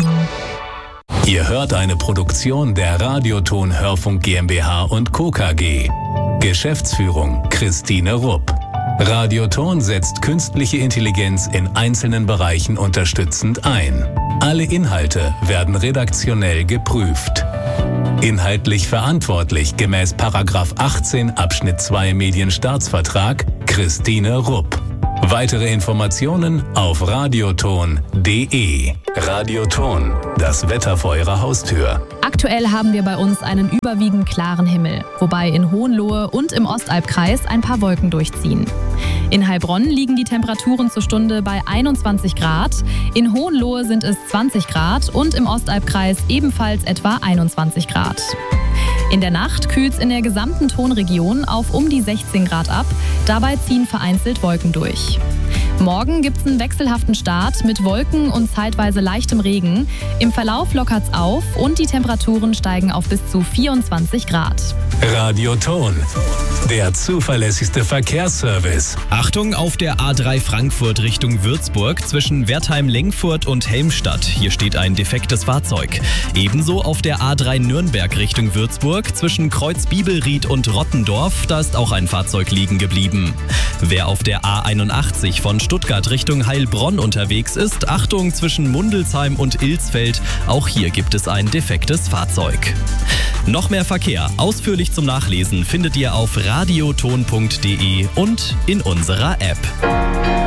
Ihr hört eine Produktion der Radioton Hörfunk GmbH und Co. KG. Geschäftsführung Christine Rupp. Radioton setzt künstliche Intelligenz in einzelnen Bereichen unterstützend ein. Alle Inhalte werden redaktionell geprüft. Inhaltlich verantwortlich gemäß § 18 Abschnitt 2 Medienstaatsvertrag Christine Rupp. Weitere Informationen auf radioton.de. Radioton, das Wetter vor Ihrer Haustür. Aktuell haben wir bei uns einen überwiegend klaren Himmel, wobei in Hohenlohe und im Ostalbkreis ein paar Wolken durchziehen. In Heilbronn liegen die Temperaturen zur Stunde bei 21 Grad, in Hohenlohe sind es 20 Grad und im Ostalbkreis ebenfalls etwa 21 Grad. In der Nacht kühlt es in der gesamten Tonregion auf um die 16 Grad ab, dabei ziehen vereinzelt Wolken durch. Morgen gibt es einen wechselhaften Start mit Wolken und zeitweise leichtem Regen. Im Verlauf lockert es auf und die Temperaturen steigen auf bis zu 24 Grad. Radioton, der zuverlässigste Verkehrsservice. Achtung auf der A3 Frankfurt Richtung Würzburg zwischen Wertheim-Lengfurt und Helmstadt. Hier steht ein defektes Fahrzeug. Ebenso auf der A3 Nürnberg Richtung Würzburg zwischen Kreuz-Bibelried und Rottendorf. Da ist auch ein Fahrzeug liegen geblieben. Wer auf der A81 von Stuttgart Richtung Heilbronn unterwegs ist, Achtung zwischen Mundelsheim und Ilsfeld. Auch hier gibt es ein defektes Fahrzeug. Noch mehr Verkehr, ausführlich zum Nachlesen, findet ihr auf radioton.de und in unserer App.